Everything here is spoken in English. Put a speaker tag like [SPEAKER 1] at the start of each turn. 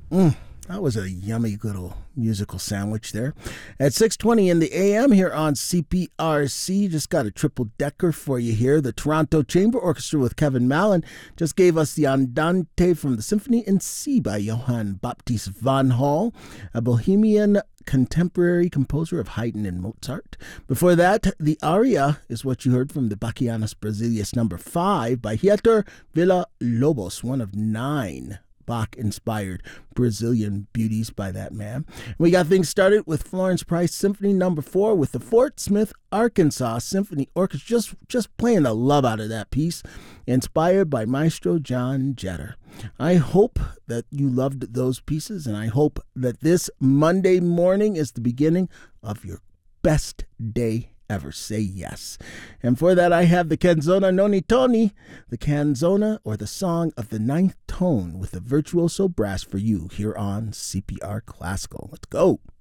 [SPEAKER 1] That was a yummy little musical sandwich there. At 6:20 in the AM here on CPRC, just got a triple decker for you here. The Toronto Chamber Orchestra with Kevin Mallon just gave us the Andante from the Symphony in C by Johann Baptist van Hall, a Bohemian contemporary composer of Haydn and Mozart. Before that, the aria is what you heard from the Bachianas Brasilius number 5 by Heitor Villa-Lobos, one of 9 Bach-inspired Brazilian beauties by that man. We got things started with Florence Price Symphony number 4 with the Fort Smith, Arkansas Symphony Orchestra, just playing the love out of that piece, inspired by Maestro John Jetter. I hope that you loved those pieces, and I hope that this Monday morning is the beginning of your best day ever. Say yes. And for that, I have the Canzona Noni Toni, the Canzona or the Song of the Ninth Tone with the Virtuoso Brass for you here on CPR Classical. Let's go.